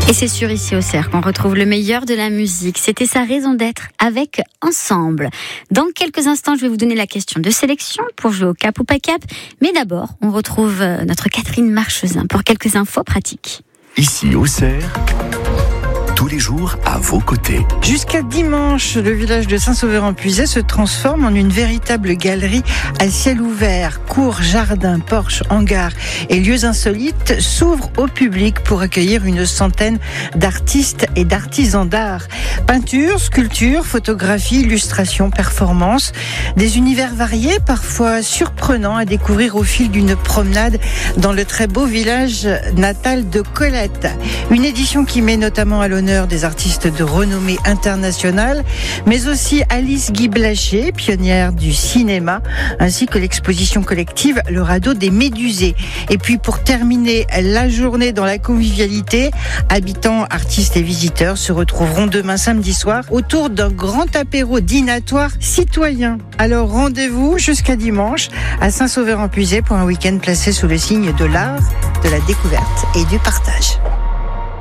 Et c'est sûr, ici au Cerf qu'on retrouve le meilleur de la musique. C'était sa raison d'être avec Ensemble. Dans quelques instants, je vais vous donner la question de sélection pour jouer au cap ou pas cap. Mais d'abord, on retrouve notre Catherine Marchesin pour quelques infos pratiques. Ici au Cerf, tous les jours à vos côtés. Jusqu'à dimanche, le village de Saint-Sauveur-en-Puisaye se transforme en une véritable galerie à ciel ouvert. Cours, jardins, porches, hangars et lieux insolites s'ouvrent au public pour accueillir une centaine d'artistes et d'artisans d'art. Peinture, sculpture, photographie, illustration, performance, des univers variés, parfois surprenants à découvrir au fil d'une promenade dans le très beau village natal de Colette. Une édition qui met notamment à l'honneur des artistes de renommée internationale, mais aussi Alice Guy Blaché, pionnière du cinéma, ainsi que l'exposition collective Le Radeau des Médusés. Et puis pour terminer la journée dans la convivialité, habitants, artistes et visiteurs se retrouveront demain samedi soir autour d'un grand apéro dînatoire citoyen. Alors rendez-vous jusqu'à dimanche à Saint-Sauveur-en-Puisaye pour un week-end placé sous le signe de l'art, de la découverte et du partage.